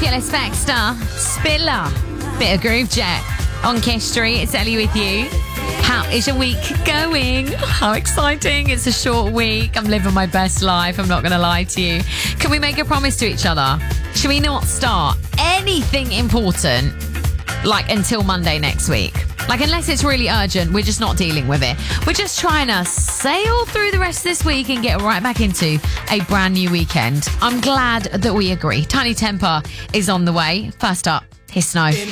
Gillis Baxter, Spiller, bit of Groove Jet on Kish Street. It's Ellie with you. How is your week going? How exciting. It's a short week. I'm living my best life. I'm not going to lie to you. Can we make a promise to each other? Should we not start anything important until Monday next week? Unless it's really urgent, we're just not dealing with it. We're just trying to sail through the rest of this week and get right back into a brand new weekend. I'm glad that we agree. Tiny Temper is on the way. First up, here's Snow.